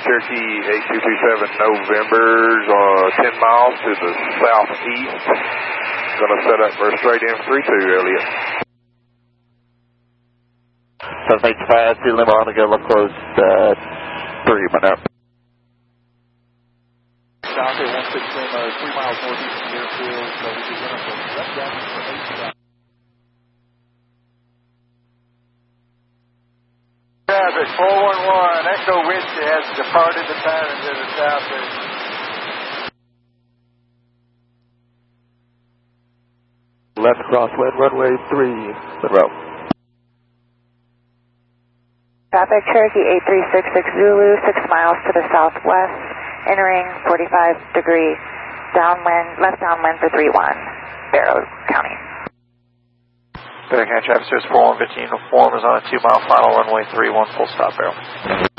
Cherokee 8237 November's 10 miles to the southeast. Going to set up for a straight M32, Elliot. 785, see Lima on to go, look close, 3 minutes. South at 16 Lima, 3 miles northeast of the airfield, so we begin up with left down from 8. Traffic 411, Echo Whiskey has departed the pattern to the southeast. Left crosswind, runway 3, Monroe. Traffic Cherokee 8366 Zulu, 6 miles to the southwest, entering 45 degree downwind, left downwind for 31, Barrow County. Barrow County traffic service 4115, form is on a 2 mile final runway 31, full stop Barrow.